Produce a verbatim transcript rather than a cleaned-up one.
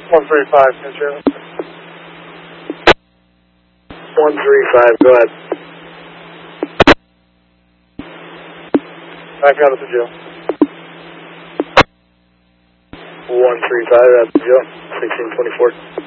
one three five, Pincho. one three five, go ahead. Back out of the jail. one three five, out of the jail, sixteen twenty-four.